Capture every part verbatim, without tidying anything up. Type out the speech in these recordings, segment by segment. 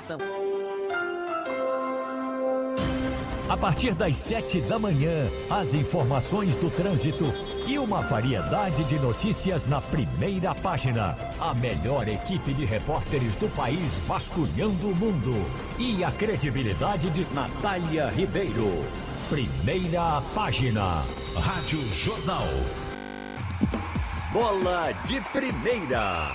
informação. A partir das sete da manhã, as informações do trânsito e uma variedade de notícias na primeira página. A melhor equipe de repórteres do país vasculhando o mundo. E a credibilidade de Natália Ribeiro. Primeira página. Rádio Jornal. Bola de primeira.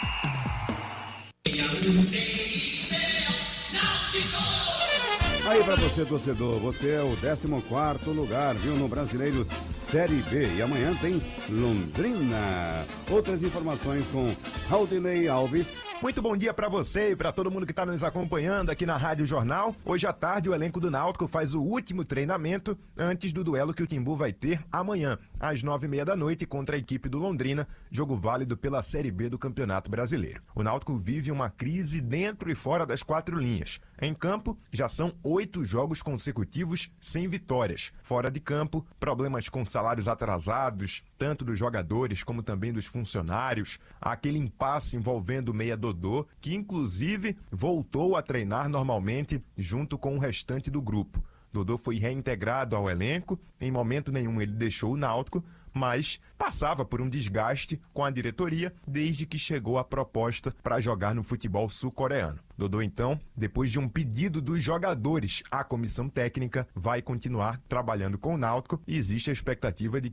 Aí pra você, torcedor, você é o décimo quarto lugar, viu, no Brasileiro Série B. E amanhã tem Londrina. Outras informações com Raudinei Alves. Muito bom dia pra você e pra todo mundo que tá nos acompanhando aqui na Rádio Jornal. Hoje à tarde o elenco do Náutico faz o último treinamento antes do duelo que o Timbu vai ter amanhã, às nove e meia da noite, contra a equipe do Londrina, jogo válido pela Série B do Campeonato Brasileiro. O Náutico vive uma crise dentro e fora das quatro linhas. Em campo, já são oito jogos consecutivos sem vitórias. Fora de campo, problemas com salários atrasados, tanto dos jogadores como também dos funcionários, aquele impasse envolvendo o meia Dodô, que inclusive voltou a treinar normalmente junto com o restante do grupo. Dodô foi reintegrado ao elenco, em momento nenhum ele deixou o Náutico, mas passava por um desgaste com a diretoria desde que chegou a proposta para jogar no futebol sul-coreano. Dodô, então, depois de um pedido dos jogadores à comissão técnica, vai continuar trabalhando com o Náutico e existe a expectativa de